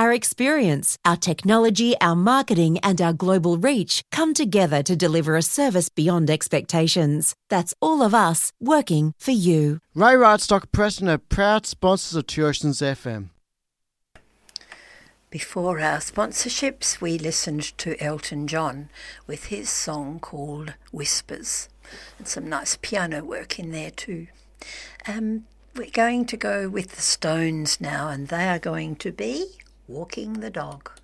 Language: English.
Our experience, our technology, our marketing and our global reach come together to deliver a service beyond expectations. That's all of us working for you. Ray Rodstock Preston are proud sponsors of Tuitions FM. Before our sponsorships, we listened to Elton John with his song called Whispers, and some nice piano work in there too. We're going to go with the Stones now, and they are going to be Walking the Dog.